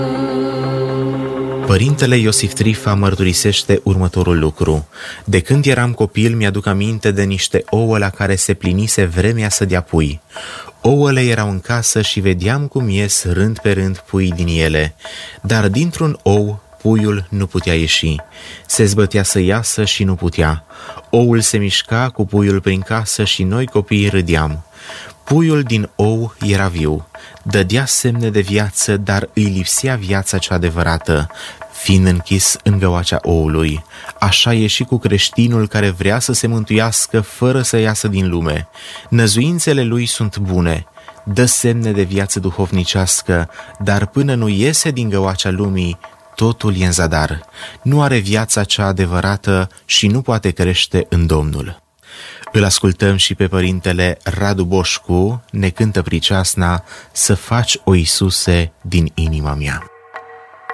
Părintele Iosif Trifa mărturisește următorul lucru. De când eram copil, mi-aduc aminte de niște ouă la care se plinise vremea să dea pui. Ouăle erau în casă și vedeam cum ies rând pe rând pui din ele, dar dintr-un ou puiul nu putea ieși. Se zbătea să iasă și nu putea. Oul se mișca cu puiul prin casă și noi copiii râdeam. Puiul din ou era viu, dădea semne de viață, dar îi lipsea viața cea adevărată, fiind închis în găoacea oului. Așa e și cu creștinul care vrea să se mântuiască fără să iasă din lume. Năzuințele lui sunt bune, dă semne de viață duhovnicească, dar până nu iese din găoacea lumii, totul e în zadar. Nu are viața cea adevărată și nu poate crește în Domnul. Îl ascultăm și pe părintele Radu Boșcu, ne cântă priceasna Să faci, o Iisuse, din inima mea.